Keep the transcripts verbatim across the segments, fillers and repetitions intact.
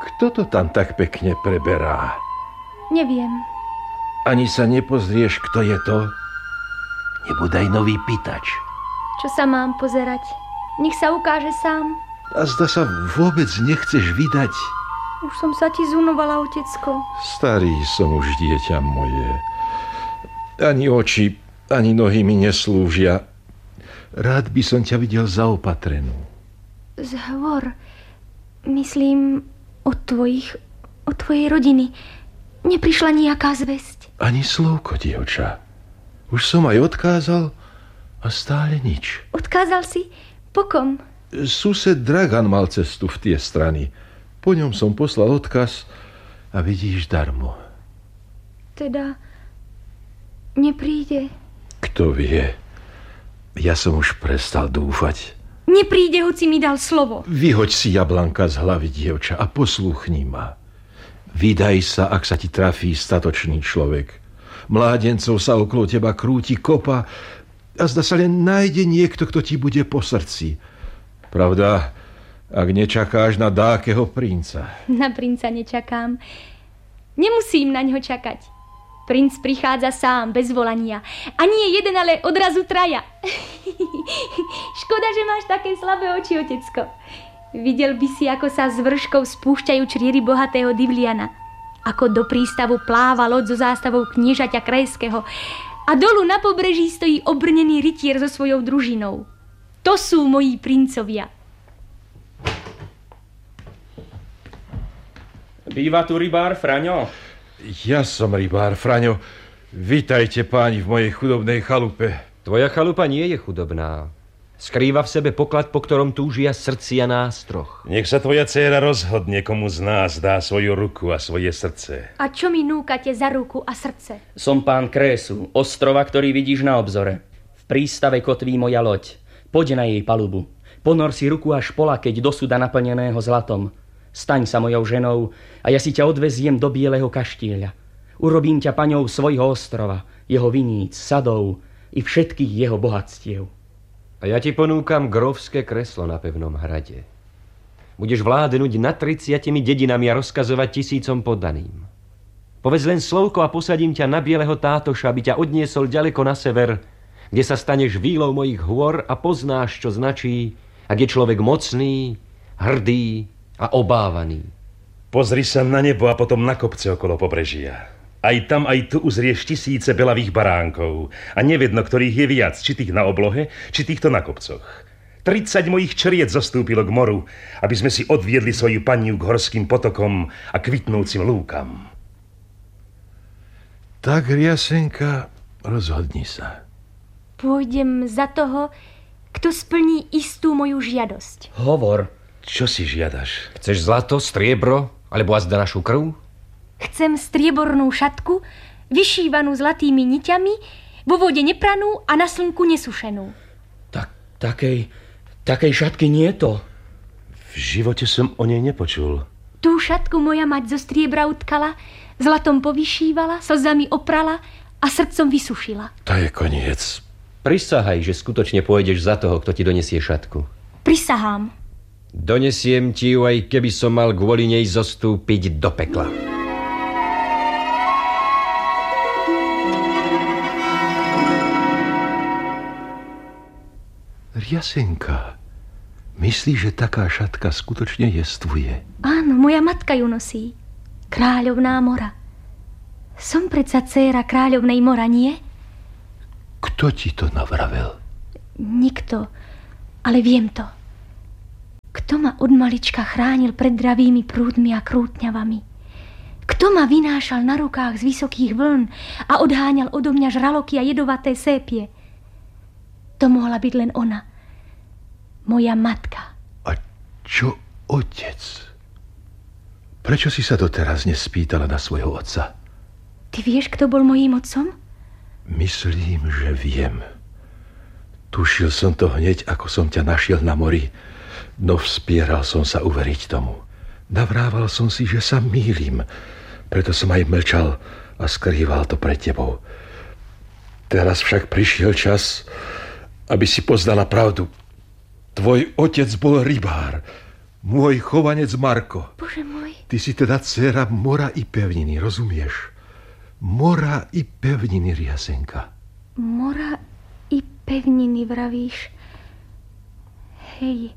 Kto to tam tak pekne preberá? Neviem. Ani sa nepozrieš, kto je to? Nebudaj nový pýtač. Čo sa mám pozerať? Nech sa ukáže sám. A zda sa vôbec nechceš vydať. Už som sa ti zunovala, otecko. Starý som už, dieťa moje. Ani oči, ani nohy mi neslúžia. Rád by som ťa videl zaopatrenú. Zhovor. Myslím od tvojich, od tvojej rodiny. Neprišla nejaká zvesť. Ani slovko, dievča. Už som aj odkázal a stále nič. Odkázal si? Po kom? Sused Dragan mal cestu v tie strany. Po ňom som poslal odkaz a vidíš darmo. Teda nepríde? Kto vie? Ja som už prestal dúfať. Nepríde, hoci mi dal slovo. Vyhoď si jablanka z hlavy, dievča, a poslúchni ma. Vydaj sa, ak sa ti trafí statočný človek. Mládencov sa okolo teba krúti kopa a zda sa len nájde niekto, kto ti bude po srdci. Pravda, ak nečakáš na dákeho princa. Na princa nečakám. Nemusím na ňo čakať. Princ prichádza sám, bez volania. A nie jeden, ale odrazu traja. Škoda, že máš také slabé oči, otecko. Videl by si, ako sa z vrškov spúšťajú čriery bohatého Divliana. Ako do prístavu pláva loď so zástavou kniežaťa krajského. A dolu na pobreží stojí obrnený rytier so svojou družinou. To sú moji princovia. Býva tu rybár Fraňo? Ja som rybár Fraňo. Vítajte, páni, v mojej chudobnej chalupe. Tvoja chalupa nie je chudobná. Skrýva v sebe poklad, po ktorom túžia srdcia nástroch. Nech sa tvoja dcéra rozhodne, komu z nás dá svoju ruku a svoje srdce. A čo mi núkate za ruku a srdce? Som pán Krésu, ostrova, ktorý vidíš na obzore. V prístave kotví moja loď. Poď na jej palubu. Ponor si ruku až pola, keď do súda naplneného zlatom. Staň sa mojou ženou a ja si ťa odveziem do bieleho kaštieľa. Urobím ťa paňou svojho ostrova, jeho viníc, sadov i všetkých jeho bohatstiev. A ja ti ponúkam grófske kreslo na pevnom hrade. Budeš vládnuť nad tridsiatimi dedinami a rozkazovať tisícom poddaným. Povedz len slovko a posadím ťa na bieleho tátoša, aby ťa odniesol ďaleko na sever, kde sa staneš vílou mojich hôr a poznáš, čo značí, ak je človek mocný, hrdý a obávaný. Pozri sa na nebo a potom na kopce okolo pobrežia. Aj tam, aj tu uzrieš tisíce belavých baránkov a nevedno, ktorých je viac, či tých na oblohe, či týchto na kopcoch. Tridsať mojich čried zostúpilo k moru, aby sme si odviedli svoju paniu k horským potokom a kvitnúcim lúkam. Tak, Riasenka, rozhodni sa. Pôjdem za toho, kto splní istú moju žiadosť. Hovor. Čo si žiadaš? Chceš zlato, striebro, alebo azda našu krv? Chcem striebornú šatku, vyšívanú zlatými niťami, vo vode nepranú a na slnku nesušenú. Tak, takej, takej šatky nie je to. V živote som o nej nepočul. Tú šatku moja mať zo striebra utkala, zlatom povyšívala, slzami oprala a srdcom vysušila. To je koniec. Prisahaj, že skutočne pôjdeš za toho, kto ti donesie šatku. Prisahám. Donesiem ti ju, aj keby som mal kvôli nej zostúpiť do pekla. Riasenka, myslíš, že taká šatka skutočne jestvuje? Áno, moja matka ju nosí. Kráľovná mora. Som predsa dcéra kráľovnej mora, nie? Kto ti to navravel? Nikto, ale viem to. Kto ma od malička chránil pred dravými prúdmi a krútňavami? Kto ma vynášal na rukách z vysokých vln a odháňal odo mňa žraloky a jedovaté sépie? To mohla byť len ona. Moja matka. A čo otec? Prečo si sa doteraz nespýtala na svojho otca? Ty vieš, kto bol mojím otcom? Myslím, že viem. Tušil som to hneď, ako som ťa našiel na mori, no vspieral som sa uveriť tomu. Navrával som si, že sa mýlim, preto som aj mlčal a skrýval to pred tebou. Teraz však prišiel čas, aby si poznala pravdu. Tvoj otec bol rybár. Môj chovanec Marko. Bože môj. Ty si teda dcéra mora i pevniny, rozumieš? Mora i pevniny, Riasenka. Mora i pevniny, vravíš. Hej,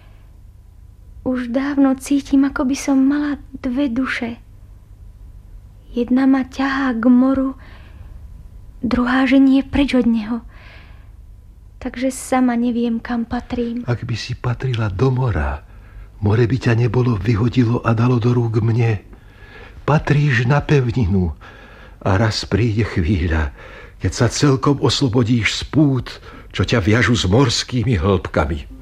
už dávno cítim, ako by som mala dve duše. Jedna ma ťahá k moru, druhá že nie preč od neho. Takže sama neviem, kam patrím. Ak by si patrila do mora, more by ťa nebolo vyhodilo a dalo do rúk mne. Patríš na pevninu a raz príde chvíľa, keď sa celkom oslobodíš z pút, čo ťa viažu s morskými hĺbkami.